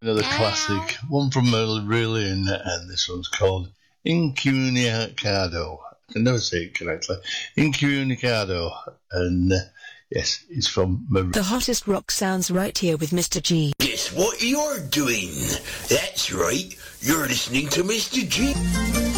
Another classic, one from Marillion, and this one's called Incommunicado. I can never say it correctly. Incommunicado, and yes, it's from Marillion. The hottest rock sounds right here with Mr. G. Guess what you're doing? That's right, you're listening to Mr. G.